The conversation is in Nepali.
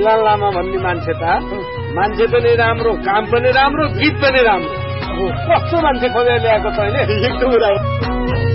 मिलन लामा भन्ने मान्छे त मान्छे पनि राम्रो, काम पनि राम्रो, गीत पनि राम्रो। कस्तो मान्छे खोजेर ल्याएको तैँले?